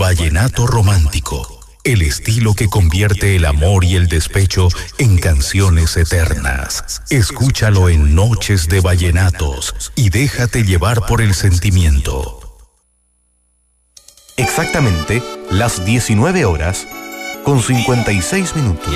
vallenato romántico, el estilo que convierte el amor y el despecho en canciones eternas. Escúchalo en Noches de Vallenatos y déjate llevar por el sentimiento. Exactamente las 19 horas con 56 minutos.